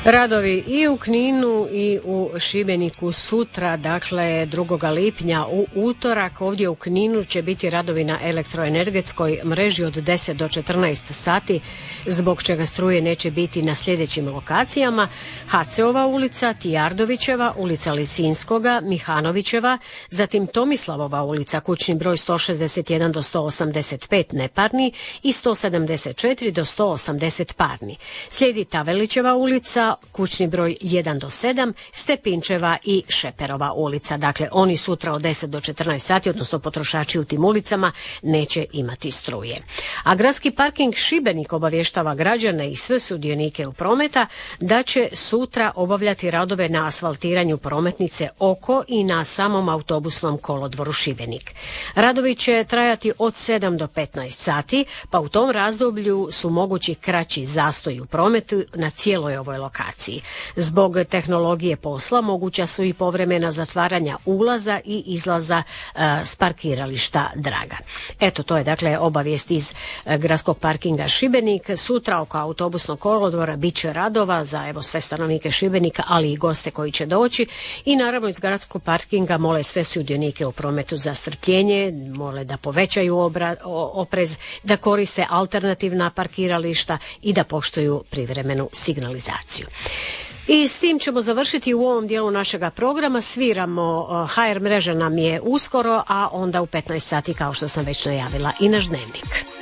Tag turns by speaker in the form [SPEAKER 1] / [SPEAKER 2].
[SPEAKER 1] Radovi i u Kninu i u Šibeniku sutra, dakle 2. lipnja u utorak. Ovdje u Kninu će biti radovi na elektroenergetskoj mreži od 10 do 14 sati, zbog čega struje neće biti na sljedećim lokacijama: Haceova ulica, Tijardovićeva, ulica Lisinskoga, Mihanovićeva, zatim Tomislavova ulica, kućni broj 161 do 185 neparni i 174 do 180 parni. Slijedi Tavelićeva ulica, kućni broj 1 do 7, Stepinčeva i Šeperova ulica. Dakle, oni sutra od 10 do 14 sati, odnosno potrošači u tim ulicama, neće imati struje. A gradski parking Šibenik obavještava građane i sve sudionike u prometa da će sutra obavljati radove na asfaltiranju prometnice oko i na samom autobusnom kolodvoru Šibenik. Radovi će trajati od 7 do 15 sati, pa u tom razdoblju su mogući kraći zastoji u prometu na cijeloj ovoj lokaciji. Zbog tehnologije posla moguća su i povremena zatvaranja ulaza i izlaza s parkirališta Draga. Eto, to je dakle obavijest iz gradskog parkinga Šibenik. Sutra oko autobusnog kolodvora bit će radova za sve stanovnike Šibenika, ali i goste koji će doći, i naravno iz gradskog parkinga mole sve sudionike u prometu za strpljenje, mole da povećaju oprez, da koriste alternativna parkirališta i da poštuju privremenu signalizaciju. I s tim ćemo završiti u ovom dijelu našega programa. Sviramo HR mreža nam je uskoro, a onda u 15 sati, kao što sam već najavila, i naš dnevnik.